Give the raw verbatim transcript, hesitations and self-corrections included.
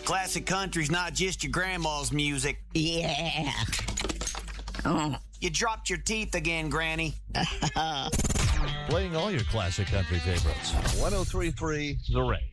Classic country's not just your grandma's music. Yeah. Oh. You dropped your teeth again, Granny. Playing all your classic country favorites. one oh three point three The Rage.